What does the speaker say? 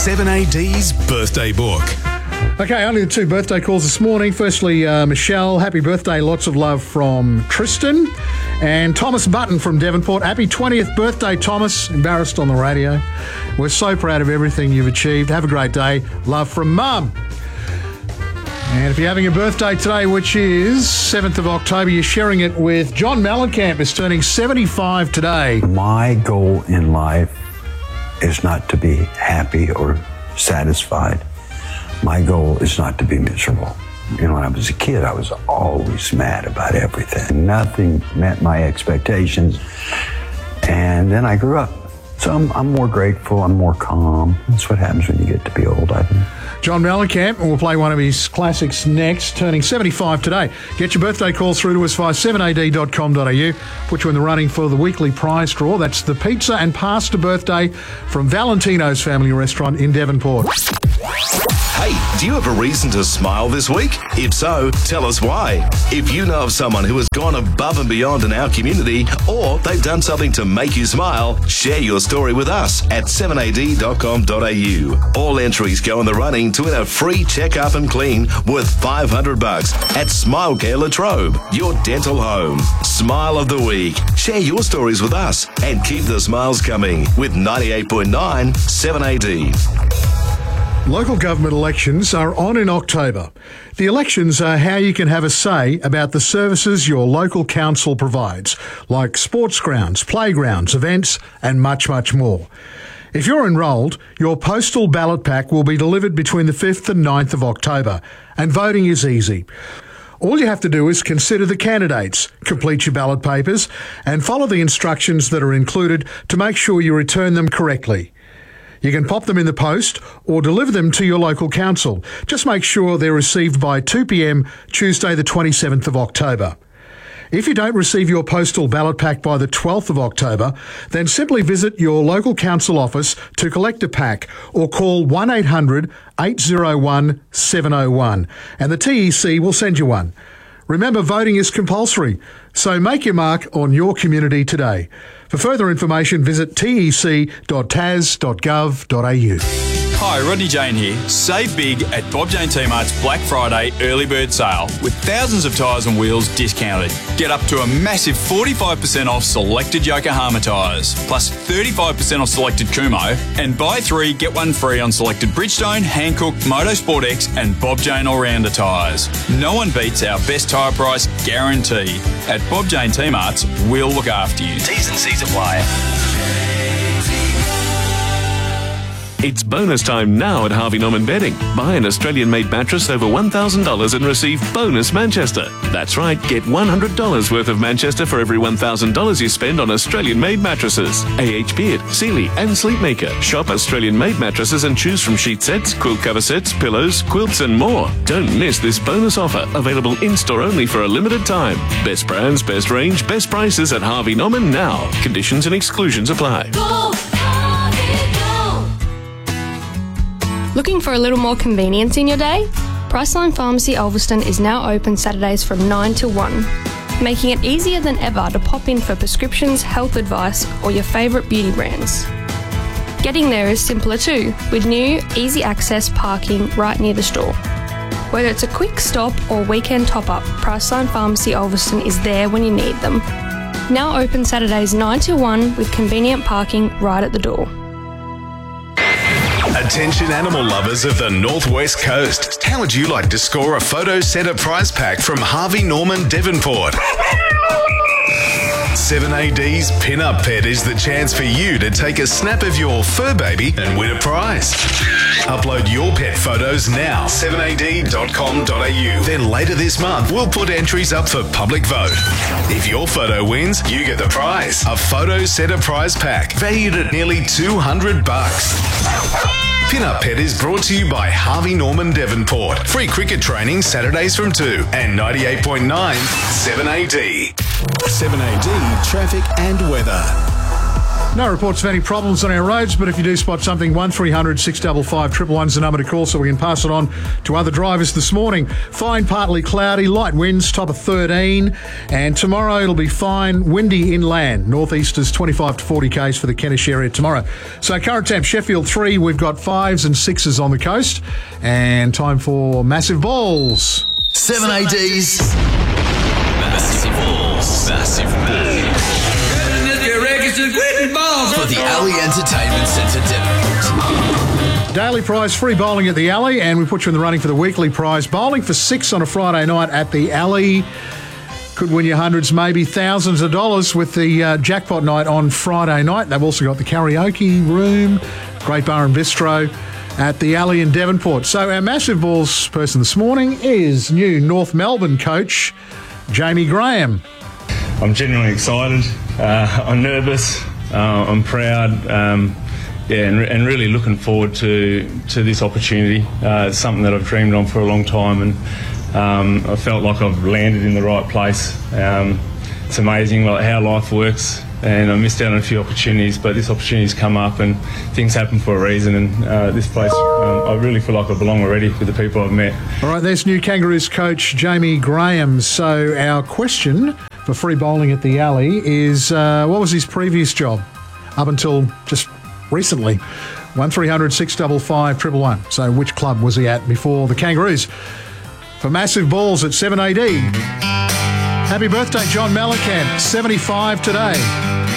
7AD's Birthday Book. Okay, only the two birthday calls this morning. Firstly, Michelle, happy birthday. Lots of love from Tristan. And Thomas Button from Devonport. Happy 20th birthday, Thomas. Embarrassed on the radio. We're so proud of everything you've achieved. Have a great day. Love from Mum. And if you're having a birthday today, which is 7th of October, you're sharing it with John Mellencamp, who's turning 75 today. My goal in life is not to be happy or satisfied. My goal is not to be miserable. You know, when I was a kid, I was always mad about everything. Nothing met my expectations. And then I grew up. So I'm more grateful. I'm more calm. That's what happens when you get to be old, I think. John Mellencamp, and we'll play one of his classics next, turning 75 today. Get your birthday calls through to us via 7ad.com.au. Put you in the running for the weekly prize draw. That's the pizza and pasta birthday from Valentino's Family Restaurant in Devonport. Hey, do you have a reason to smile this week? If so, tell us why. If you know of someone who has gone above and beyond in our community, or they've done something to make you smile, share your story with us at 7ad.com.au. All entries go in the running to win a free check-up and clean worth $500 at Smile Care Latrobe, your dental home. Smile of the week. Share your stories with us and keep the smiles coming with 98.9 7AD. Local government elections are on in October. The elections are how you can have a say about the services your local council provides, like sports grounds, playgrounds, events, and much, much more. If you're enrolled, your postal ballot pack will be delivered between the 5th and 9th of October, and voting is easy. All you have to do is consider the candidates, complete your ballot papers, and follow the instructions that are included to make sure you return them correctly. You can pop them in the post or deliver them to your local council. Just make sure they're received by 2 p.m. Tuesday the 27th of October. If you don't receive your postal ballot pack by the 12th of October, then simply visit your local council office to collect a pack or call 1-800-801-701 and the TEC will send you one. Remember, voting is compulsory, so make your mark on your community today. For further information, visit tec.tas.gov.au. Hi, Rodney Jane here. Save big at Bob Jane T-Mart's Black Friday early bird sale with thousands of tyres and wheels discounted. Get up to a massive 45% off selected Yokohama tyres, plus 35% off selected Kumho, and buy 3, get 1 free on selected Bridgestone, Hankook, Motorsport X and Bob Jane All-Rounder tyres. No one beats our best tyre price guarantee. At Bob Jane T-Mart's, we'll look after you. T's and C's apply. It's bonus time now at Harvey Norman Bedding. Buy an Australian-made mattress over $1,000 and receive bonus Manchester. That's right, get $100 worth of Manchester for every $1,000 you spend on Australian-made mattresses. AH Beard, Sealy and Sleepmaker. Shop Australian-made mattresses and choose from sheet sets, quilt cover sets, pillows, quilts and more. Don't miss this bonus offer, available in-store only for a limited time. Best brands, best range, best prices at Harvey Norman now. Conditions and exclusions apply. Looking for a little more convenience in your day? Priceline Pharmacy Ulverston is now open Saturdays from 9 till 1, making it easier than ever to pop in for prescriptions, health advice or your favourite beauty brands. Getting there is simpler too, with new, easy access parking right near the store. Whether it's a quick stop or weekend top-up, Priceline Pharmacy Ulverston is there when you need them. Now open Saturdays 9 till 1 with convenient parking right at the door. Attention animal lovers of the Northwest Coast. How would you like to score a photo center prize pack from Harvey Norman Devonport? 7AD's Pin-Up Pet is the chance for you to take a snap of your fur baby and win a prize. Upload your pet photos now, 7ad.com.au. Then later this month, we'll put entries up for public vote. If your photo wins, you get the prize, a photo center prize pack valued at nearly $200. Pin-Up Pet is brought to you by Harvey Norman Devonport. Free cricket training Saturdays from 2 and 98.9 7AD. 7AD Traffic and Weather. No reports of any problems on our roads, but if you do spot something, 1300 655 111's the number to call so we can pass it on to other drivers this morning. Fine, partly cloudy, light winds, top of 13. And tomorrow it'll be fine, windy inland. Northeasters 25 to 40 k's for the Kentish area tomorrow. So current temp, Sheffield 3, we've got 5s and 6s on the coast. And time for Massive Balls. 7AD's Massive Balls. Massive Balls. For the Alley Entertainment Centre Devonport. Daily prize, free bowling at the Alley, and we put you in the running for the weekly prize. Bowling for 6 on a Friday night at the Alley. Could win you hundreds, maybe thousands of dollars with the jackpot night on Friday night. They've also got the karaoke room, Great Bar and Bistro at the Alley in Devonport. So our Massive Balls person this morning is new North Melbourne coach, Jamie Graham. I'm genuinely excited. I'm nervous. I'm proud. And really looking forward to this opportunity. It's something that I've dreamed on for a long time, and I felt like I've landed in the right place. It's amazing like how life works, and I missed out on a few opportunities, but this opportunity's come up and things happen for a reason, and this place, I really feel like I belong already with the people I've met. All right, there's new Kangaroos coach Jamie Graham. So our question for free bowling at the Alley is, what was his previous job up until just recently? 1300 655 111. So which club was he at before the Kangaroos? For Massive Balls at 7AD. Happy birthday, John Mellencamp, 75 today.